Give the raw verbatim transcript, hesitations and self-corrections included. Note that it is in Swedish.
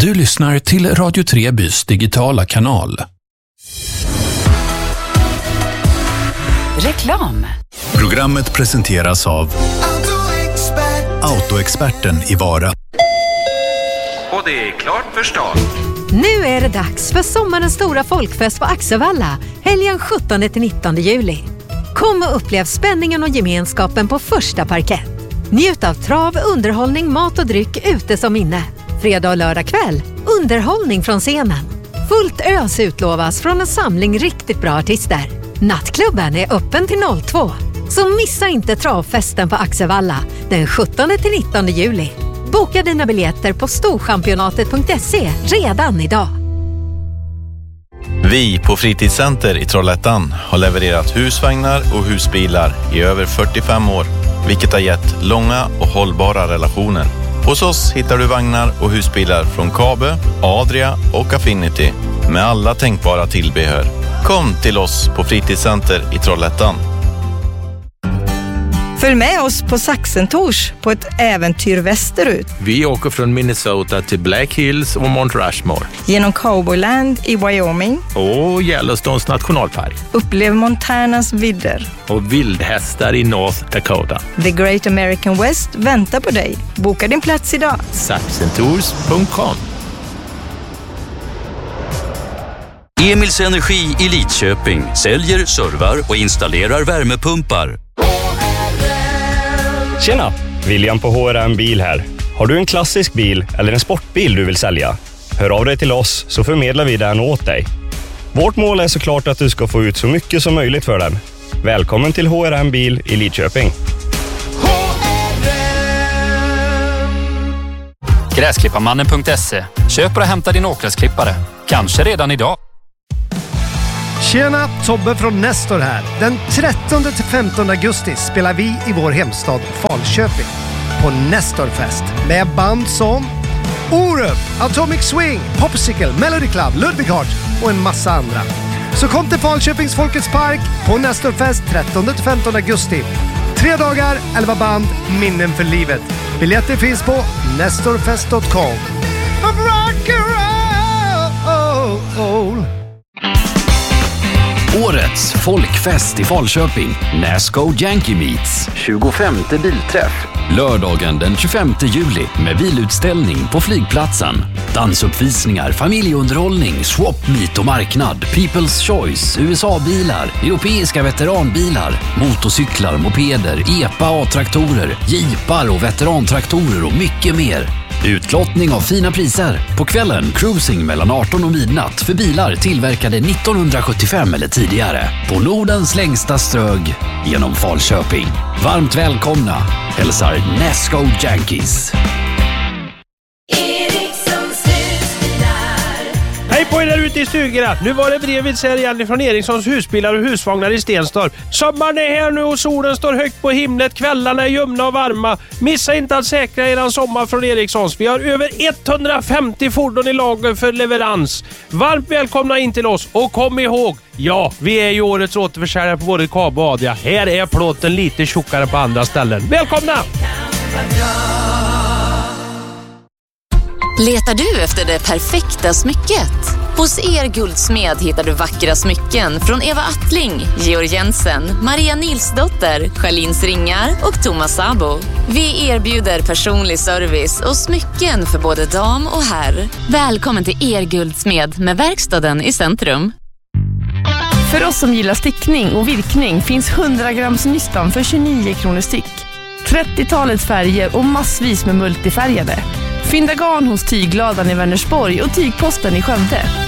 Du lyssnar till Radio Trebys digitala kanal. Reklam. Programmet presenteras av Autoexperten i Vara. Och det är klart för start. Nu är det dags för sommarens stora folkfest på Axevalla, helgen sjuttonde till nittonde juli. Kom och upplev spänningen och gemenskapen på första parkett. Njut av trav, underhållning, mat och dryck ute som inne. Fredag och lördag kväll, underhållning från scenen. Fullt ös utlovas från en samling riktigt bra artister. Nattklubben är öppen till noll två. Så missa inte travfesten på Axevalla den sjuttonde till nittonde juli. Boka dina biljetter på storchampionatet punkt se redan idag. Vi på Fritidscenter i Trollhättan har levererat husvagnar och husbilar i över fyrtiofem år, vilket har gett långa och hållbara relationer. Hos oss hittar du vagnar och husbilar från Kabe, Adria och Affinity med alla tänkbara tillbehör. Kom till oss på Fritidscenter i Trollhättan. Följ med oss på Saxentors på ett äventyr västerut. Vi åker från Minnesota till Black Hills och Mount Rushmore. Genom Cowboyland i Wyoming. Och Yellowstones nationalpark. Upplev Montanas vidder. Och vildhästar i North Dakota. The Great American West väntar på dig. Boka din plats idag. Saxentours punkt com. Emils Energi i Lidköping säljer, servar och installerar värmepumpar. Tjena, William på H R M Bil här. Har du en klassisk bil eller en sportbil du vill sälja? Hör av dig till oss så förmedlar vi den åt dig. Vårt mål är såklart att du ska få ut så mycket som möjligt för den. Välkommen till H R M Bil i Lidköping. Gräsklipparmannen punkt se. Köp och hämta din åkgräsklippare. Kanske redan idag. Tjena, Tobbe från Nestor här. Den trettonde till femtonde augusti spelar vi i vår hemstad Falköping på Nestorfest med band som Orup, Atomic Swing, Popsicle, Melody Club, Ludwig Hart och en massa andra. Så kom till Falköpings Folkets Park på Nestorfest trettonde till femtonde augusti. Tre dagar, elva band, minnen för livet. Biljetter finns på nestorfest punkt com. Årets folkfest i Falköping. Nasco Yankee Meets. tjugofemte bilträff. Lördagen den tjugofemte juli med bilutställning på flygplatsen. Dansuppvisningar, familjeunderhållning, swap meet och marknad. People's Choice, U S A-bilar, europeiska veteranbilar, motorcyklar, mopeder, E P A A-traktorer, jeepar och veterantraktorer och mycket mer. Utlottning av fina priser. På kvällen cruising mellan arton och midnatt för bilar tillverkade nittonhundrasjuttiofem eller tidigare. På Nordens längsta strög genom Falköping. Varmt välkomna. Hälsar Nasco Yankees. Hej på er där ute i stugorna. Nu var det brevet säger Jenny från Erikssons husbilar och husvagnar i Stenstorp. Sommaren är här nu och solen står högt på himlet. Kvällarna är ljumna och varma. Missa inte att säkra eran sommar från Erikssons. Vi har över etthundrafemtio fordon i lager för leverans. Varmt välkomna in till oss och kom ihåg, ja, vi är ju årets återförsäljare på både Kabe och Adria. Här är plåten lite tjockare på andra ställen. Välkomna! Letar du efter det perfekta smycket? Hos Er Guldsmed hittar du vackra smycken från Eva Attling, Georg Jensen, Maria Nilsdotter, Charlins Ringar och Thomas Sabo. Vi erbjuder personlig service och smycken för både dam och herr. Välkommen till Er Guldsmed med verkstaden i centrum. För oss som gillar stickning och virkning finns hundra grams nystan för tjugonio kronor styck. trettiotalets färger och massvis med multifärgade. Fynda garn hos Tygladan i Vänersborg och Tygposten i Skövde.